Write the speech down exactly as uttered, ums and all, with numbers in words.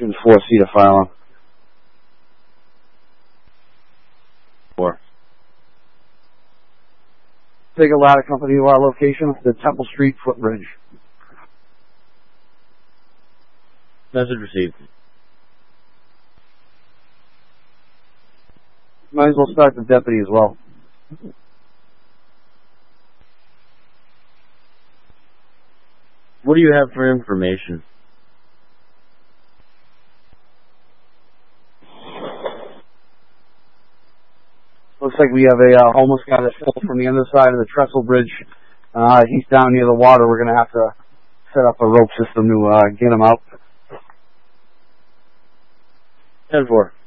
ten four, Cedar Fire Alarm. Four. Take a ladder company to our location, the Temple Street footbridge. Message received. Might as well start the deputy as well. What do you have for information? Looks like we have a uh, homeless guy that fell from the other side of the trestle bridge. Uh, he's down near the water. We're going to have to set up a rope system to uh, get him out. ten four.